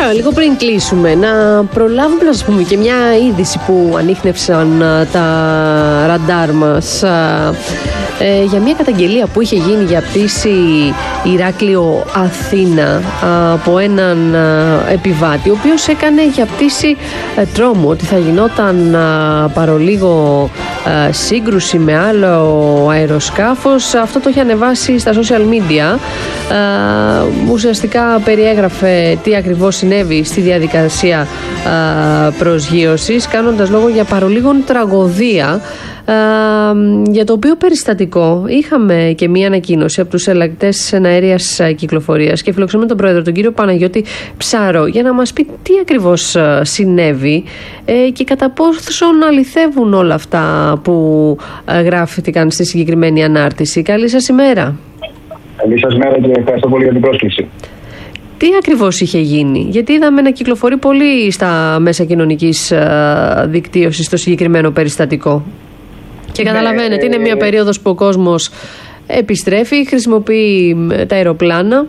Τώρα, λίγο πριν κλείσουμε, να προλάβουμε να σας πούμε και μια είδηση που ανίχνευσαν τα ραντάρ μας για μια καταγγελία που είχε γίνει για πτήση Ηράκλειο Αθήνα από έναν επιβάτη, ο οποίος έκανε για πτήση τρόμου, ότι θα γινόταν παρολίγο σύγκρουση με άλλο αεροσκάφος. Αυτό το είχε ανεβάσει στα social media. Ουσιαστικά περιέγραφε τι ακριβώς συνέβη στη διαδικασία προσγείωσης, κάνοντας λόγο για παρολίγον τραγωδία, για το οποίο περιστατικό είχαμε και μία ανακοίνωση από τους ελεγκτές εναέριας κυκλοφορίας και φιλοξενούμε τον πρόεδρο, τον κύριο Παναγιώτη Ψάρο, για να μας πει τι ακριβώς συνέβη και κατά πόσον αληθεύουν όλα αυτά που γράφτηκαν στη συγκεκριμένη ανάρτηση. Καλή σας ημέρα. Καλή σας μέρα και ευχαριστώ πολύ για την πρόσκληση. Τι ακριβώς είχε γίνει? Γιατί είδαμε να κυκλοφορεί πολύ στα μέσα κοινωνικής δικτύωσης το συγκεκριμένο περιστατικό. Και καταλαβαίνετε, είναι μια περίοδος που ο κόσμος επιστρέφει, χρησιμοποιεί τα αεροπλάνα.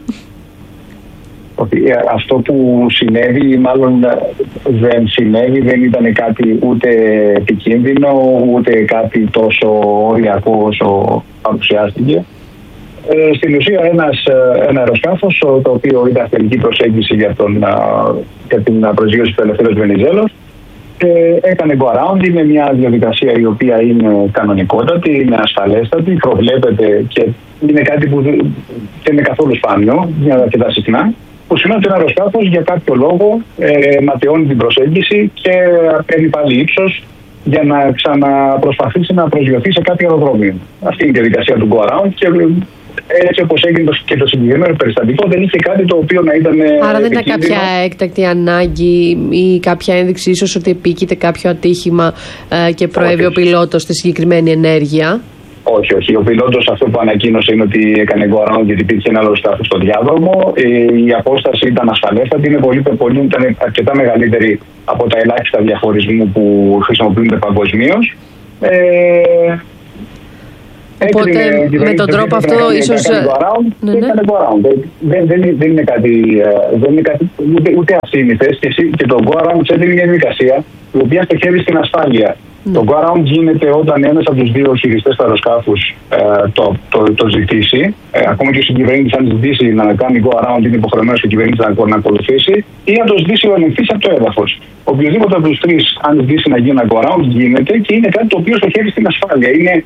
Αυτό που συνέβη μάλλον δεν συνέβη, δεν ήταν κάτι ούτε επικίνδυνο, ούτε κάτι τόσο οριακό όσο παρουσιάστηκε. Στην ουσία ένα αεροσκάφος, το οποίο ήταν τελική προσέγγιση για την προσγείωση του Ελευθέρως Βενιζέλος, έκανε go around. Είναι μια διαδικασία η οποία είναι κανονικότατη, είναι ασφαλέστατη, προβλέπεται και είναι κάτι που δεν είναι καθόλου σπάνιο, αρκετά συχνά. Που σημαίνει ότι ένα αεροσκάφος για κάποιο λόγο ματαιώνει την προσέγγιση και παίρνει πάλι ύψος για να ξαναπροσπαθήσει να προσγειωθεί σε κάποιο αεροδρόμιο. Αυτή είναι η διαδικασία του go around και έτσι όπως έγινε και το συγκεκριμένο περιστατικό, δεν είχε κάτι το οποίο να ήταν. Άρα δεν ήταν κάποια έκτακτη ανάγκη ή κάποια ένδειξη ίσως ότι επίκειται κάποιο ατύχημα και προέβη ο πιλότος στη συγκεκριμένη ενέργεια? Όχι. Ο πιλότος αυτό που ανακοίνωσε είναι ότι έκανε go around γιατί υπήρχε ένα άλλο σκάφος στο διάδρομο. Η απόσταση ήταν ασφαλέστατη, ήταν αρκετά μεγαλύτερη από τα ελάχιστα διαχωρισμού που χρησιμοποιούνται παγκοσμίως. Οπότε με τον τρόπο αυτό ίσως. Έκανε go around. Δεν είναι κάτι ούτε ασύνηθες και το go around είναι μια διαδικασία η οποία στοχεύει στην ασφάλεια. Το go around γίνεται όταν ένας από τους δύο χειριστές του αεροσκάφους το ζητήσει. Ακόμα και ο συγκυβερνήτης, αν ζητήσει να κάνει go around, είναι υποχρεωμένος ο κυβερνήτης να ακολουθήσει, ή να το ζητήσει ο ελεγκτής από το έδαφος. Οποιοδήποτε από τους τρεις, αν ζητήσει να γίνει ένα go around, γίνεται και είναι κάτι το οποίο στοχεύει στην ασφάλεια. Είναι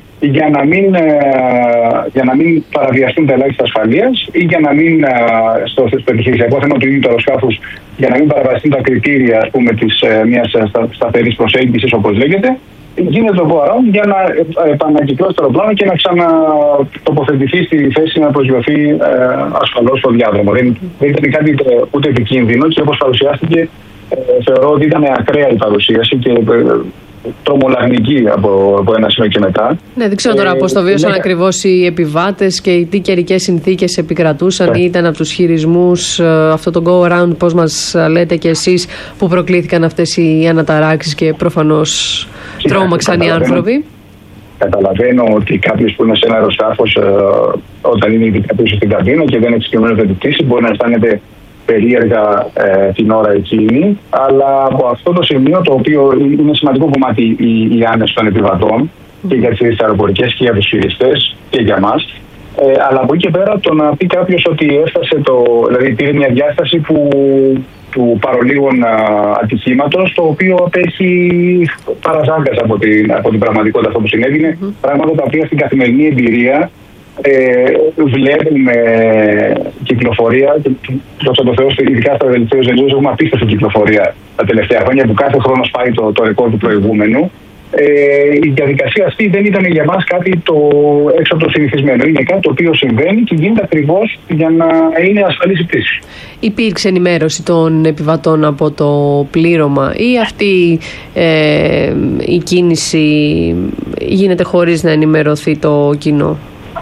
για να μην παραβιαστούν τα ελάχιστα ασφαλείας ή για να μην, στο επιχειρησιακό θέμα του ίδιου του αεροσκάφους, για να μην παραβιαστούν τα κριτήρια της μιας σταθερής προσέγγισης, όπως λέγεται. Γίνεται το go around για να επανακυκλώσει το αεροπλάνο και να ξανατοποθετηθεί στη θέση να προσγειωθεί ασφαλώς στο διάδρομο. Δεν ήταν κάτι ούτε επικίνδυνο και όπως παρουσιάστηκε, θεωρώ ότι ήταν ακραία η παρουσίαση και τρομολαγνική από ένα σημείο και μετά. Ναι, δεν ξέρω τώρα πώς το βίωσαν ακριβώς οι επιβάτες και τι καιρικές συνθήκες επικρατούσαν ή ήταν από τους χειρισμούς αυτό το go around, πώς μας λέτε και εσείς, που προκλήθηκαν αυτές οι αναταράξεις και προφανώς τρόμαξαν οι άνθρωποι. Καταλαβαίνω ότι κάποιος που είναι σε ένα αεροσκάφος, όταν είναι ειδικά πίσω στην καμπίνα και δεν έχει συγκεκριμένο την πτήση, μπορεί να αισθάνεται περίεργα την ώρα εκείνη, αλλά από αυτό το σημείο, το οποίο είναι σημαντικό κομμάτι η άνεση των επιβατών και για τις αεροπορικές και για τους χειριστές και για μας, αλλά από εκεί και πέρα το να πει κάποιος ότι έφτασε δηλαδή πήρε μια διάσταση του παρολίγων ατυχήματος, το οποίο απέχει παραζάγκας από την πραγματικότητα αυτό που συνέβη. Πράγματα τα οποία στην καθημερινή εμπειρία βλέπουμε κυκλοφορία και δόξα τω Θεώ, ειδικά στα Ελευθέρως Βενιζέλος έχουμε απίστευτη κυκλοφορία τα τελευταία χρόνια που κάθε χρόνο σπάει το ρεκόρ του προηγούμενου. Η διαδικασία αυτή δεν ήταν για μας κάτι έξω από το συνηθισμένο. Είναι κάτι το οποίο συμβαίνει και γίνεται ακριβώς για να είναι ασφαλής η πτήση. Υπήρξε ενημέρωση των επιβατών από το πλήρωμα ή αυτή η κίνηση γίνεται χωρίς να ενημερωθεί το κοινό?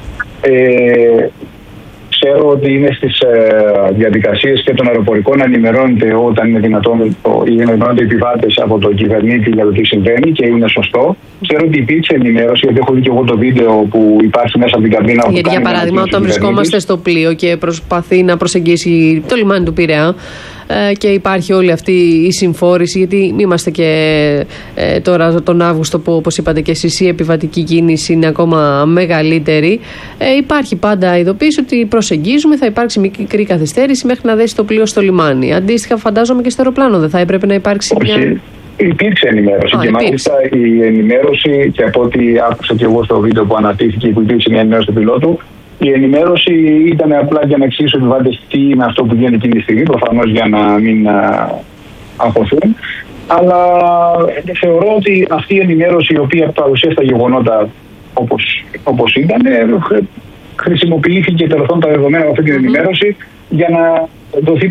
Ξέρω ότι είναι στις διαδικασίες και των αεροπορικών να ενημερώνεται όταν είναι δυνατόν οι επιβάτες από τον κυβερνήτη για το τι συμβαίνει και είναι σωστό. Ξέρω ότι υπήρξε ενημέρωση, γιατί έχω δει και εγώ το βίντεο που υπάρχει μέσα από την καμπίνα. Γιατί για παράδειγμα, όταν βρισκόμαστε στο πλοίο και προσπαθεί να προσεγγίσει το λιμάνι του Πειραιά, και υπάρχει όλη αυτή η συμφόρηση, γιατί είμαστε και τώρα τον Αύγουστο που, όπως είπατε και εσείς, η επιβατική κίνηση είναι ακόμα μεγαλύτερη. Υπάρχει πάντα ειδοποίηση ότι προσεγγίζουμε, θα υπάρξει μικρή καθυστέρηση μέχρι να δέσει το πλοίο στο λιμάνι. Αντίστοιχα, φαντάζομαι και στο αεροπλάνο δεν θα έπρεπε να υπάρξει μια... Υπήρξε ενημέρωση και μάλιστα η ενημέρωση, και από ό,τι άκουσα και εγώ στο βίντεο που αναπτύχθηκε, που υπήρξε μια ενημέρωση του πιλότου, η ενημέρωση ήταν απλά για να εξηγήσει στους επιβάτες τι είναι αυτό που γίνεται εκείνη τη στιγμή, προφανώς για να μην αγχωθούν. Αλλά θεωρώ ότι αυτή η ενημέρωση, η οποία παρουσίασε τα γεγονότα όπως ήταν, χρησιμοποιήθηκε τελειώς τα δεδομένα από αυτή την ενημέρωση για να δοθεί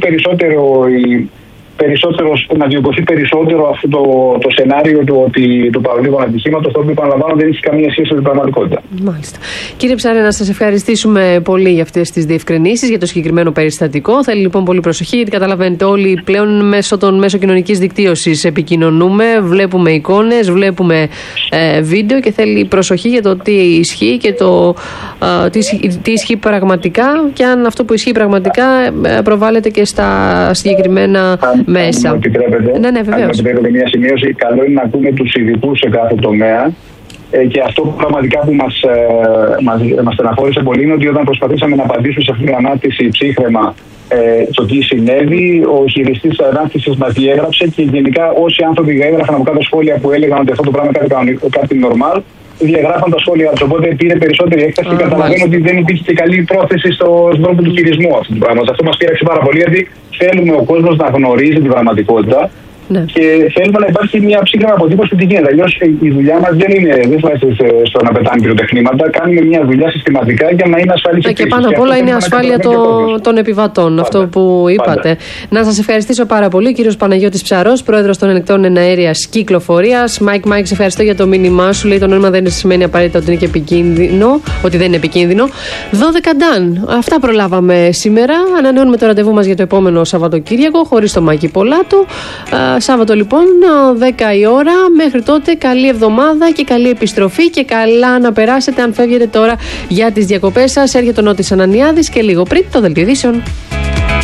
να διωγγωθεί περισσότερο αυτό το σενάριο του παρολίγου ατυχήματος, το οποίο, επαναλαμβάνω, δεν έχει καμία σχέση με την πραγματικότητα. Μάλιστα. Κύριε Ψάρε, να σας ευχαριστήσουμε πολύ για αυτές τις διευκρινήσεις, για το συγκεκριμένο περιστατικό. Θέλει λοιπόν πολύ προσοχή, γιατί καταλαβαίνετε, όλοι πλέον μέσω κοινωνικής δικτύωσης επικοινωνούμε, βλέπουμε εικόνες, βλέπουμε βίντεο, και θέλει προσοχή για το τι ισχύει και τι ισχύει πραγματικά, και αν αυτό που ισχύει πραγματικά προβάλλεται και στα συγκεκριμένα μέσα. Αν μου επιτρέπετε μια σημείωση, καλό είναι να ακούμε τους ειδικούς σε κάθε τομέα, και αυτό πραγματικά που μας στεναχώρησε πολύ είναι ότι όταν προσπαθήσαμε να απαντήσουμε σε αυτή την ανάρτηση ψύχραιμα το τι συνέβη, ο χειριστής της ανάρτησης μας διέγραψε, και γενικά όσοι άνθρωποι διέγραφαν από κάτω σχόλια που έλεγαν ότι αυτό το πράγμα είναι κάτι normal, διαγράφαν τα σχόλια του. Οπότε πήρε περισσότερη έκταση, και καταλαβαίνω ότι δεν υπήρχε και καλή πρόθεση στον τρόπο του χειρισμού αυτού του πράγματος. Αυτό μας πείραξε πάρα πολύ, γιατί θέλουμε ο κόσμος να γνωρίζει την πραγματικότητα. Ναι. Και θέλουμε να υπάρχει μια ψύχρεμη αποτύπωση του τι γίνεται. Αλλιώς η δουλειά μας δεν βάζεται στο να πετάμε πυροτεχνήματα. Κάνουμε μια δουλειά συστηματικά για να είναι ασφαλής. Και πάνω απ' όλα είναι η ασφάλεια των επιβατών, αυτό που είπατε. Πάντα. Να σας ευχαριστήσω πάρα πολύ, κύριος Παναγιώτης Ψαρός, πρόεδρος των Ελεκτών Εναέριας Κυκλοφορίας. Μάικ, σε ευχαριστώ για το μήνυμά σου. Λέει, το νόημα δεν σημαίνει απαραίτητα ότι είναι και επικίνδυνο, ότι δεν είναι επικίνδυνο. 12 Νταν. Αυτά προλάβαμε σήμερα. Ανανεώνουμε το ραντεβού μας για το επόμενο Σαββατοκύριακο, χωρίς το Μάκη Πολάτο. Σάββατο λοιπόν, 10 η ώρα. Μέχρι τότε, καλή εβδομάδα και καλή επιστροφή, και καλά να περάσετε αν φεύγετε τώρα για τις διακοπές σας. Έρχεται ο Νότης Ανανιάδης και λίγο πριν το Δελτίο Ειδήσεων.